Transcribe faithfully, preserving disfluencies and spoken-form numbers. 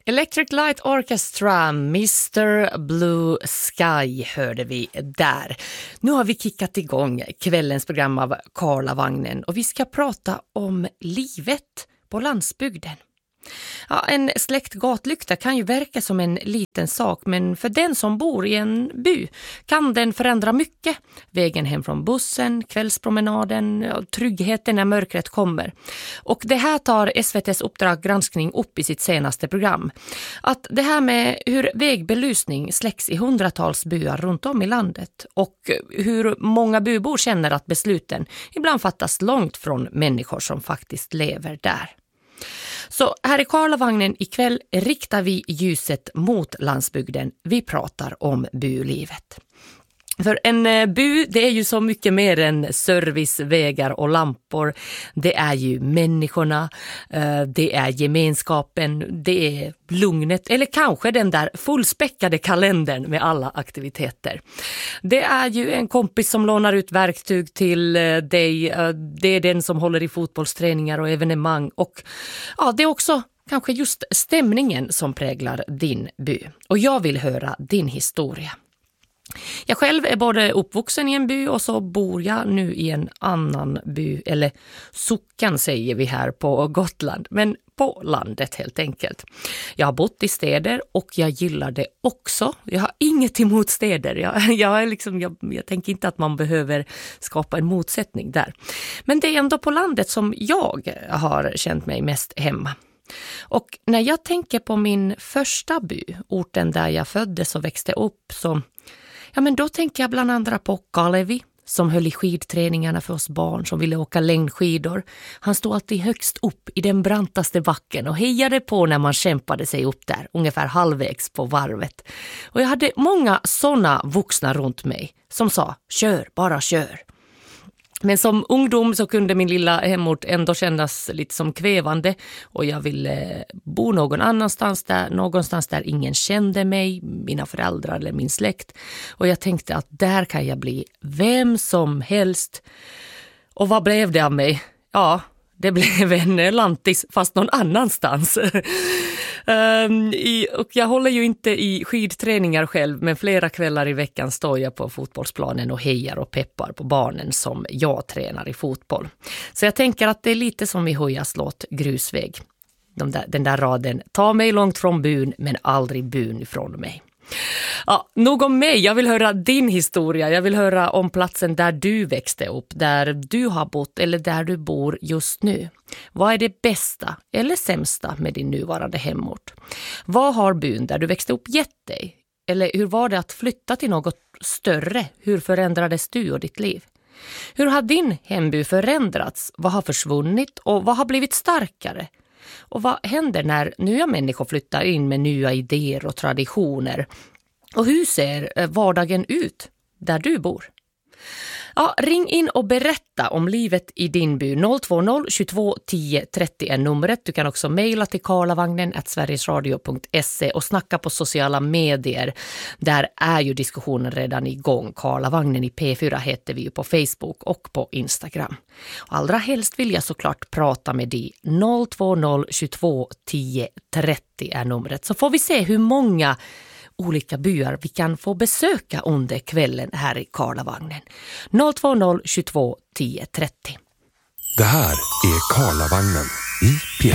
Electric Light Orchestra, mister Blue Sky hörde vi där. Nu har vi kickat igång kvällens program av Karlavagnen och vi ska prata om livet på landsbygden. Ja, en släckt gatlykta kan ju verka som en liten sak, men för den som bor i en by kan den förändra mycket. Vägen hem från bussen, kvällspromenaden, tryggheten när mörkret kommer. Och det här tar S V T:s Uppdrag granskning upp i sitt senaste program. Att det här med hur vägbelysning släcks i hundratals byar runt om i landet och hur många bybor känner att besluten ibland fattas långt från människor som faktiskt lever där. Så här i Karlavagnen ikväll riktar vi ljuset mot landsbygden. Vi pratar om bylivet. För en by, det är ju så mycket mer än service, vägar och lampor. Det är ju människorna, det är gemenskapen, det är lugnet eller kanske den där fullspäckade kalendern med alla aktiviteter. Det är ju en kompis som lånar ut verktyg till dig, det är den som håller i fotbollsträningar och evenemang och ja, det är också kanske just stämningen som präglar din by. Och jag vill höra din historia. Jag själv är både uppvuxen i en by och så bor jag nu i en annan by, eller socken säger vi här på Gotland, men på landet helt enkelt. Jag har bott i städer och jag gillar det också. Jag har inget emot städer. Jag, jag, är liksom, jag, jag tänker inte att man behöver skapa en motsättning där. Men det är ändå på landet som jag har känt mig mest hemma. Och när jag tänker på min första by, orten där jag föddes och växte upp, så ja, men då tänker jag bland andra på Kalevi som höll i skidträningarna för oss barn som ville åka längdskidor. Han stod alltid högst upp i den brantaste backen och hejade på när man kämpade sig upp där, ungefär halvvägs på varvet. Och jag hade många sådana vuxna runt mig som sa, kör, bara kör. Men som ungdom så kunde min lilla hemort ändå kännas lite som kvävande och jag ville bo någon annanstans där, någonstans där ingen kände mig, mina föräldrar eller min släkt. Och jag tänkte att där kan jag bli vem som helst. Och vad blev det av mig? Ja, det blev en lantis fast någon annanstans. um, i, och jag håller ju inte i skidträningar själv, men flera kvällar i veckan står jag på fotbollsplanen och hejar och peppar på barnen som jag tränar i fotboll. Så jag tänker att det är lite som i Hojas låt Grusväg. De där, den där raden, ta mig långt från byn men aldrig byn ifrån mig. Ja, nog om mig. Jag vill höra din historia. Jag vill höra om platsen där du växte upp, där du har bott eller där du bor just nu. Vad är det bästa eller sämsta med din nuvarande hemort? Vad har byn där du växte upp gett dig? Eller hur var det att flytta till något större? Hur förändrades du och ditt liv? Hur har din hemby förändrats? Vad har försvunnit och vad har blivit starkare? Och vad händer när nya människor flyttar in med nya idéer och traditioner? Och hur ser vardagen ut där du bor? Ja, ring in och berätta om livet i din by. noll två noll tjugotvå tio trettio är numret. Du kan också mejla till karlavagnen at sverigesradio punkt se och snacka på sociala medier. Där är ju diskussionen redan igång. Karlavagnen i P fyra heter vi ju på Facebook och på Instagram. Och allra helst vill jag såklart prata med dig. noll två noll tjugotvå tio trettio är numret. Så får vi se hur många olika byar vi kan få besöka under kvällen här i Karlavagnen. noll två noll tjugotvå tio trettio. Det här är Karlavagnen i P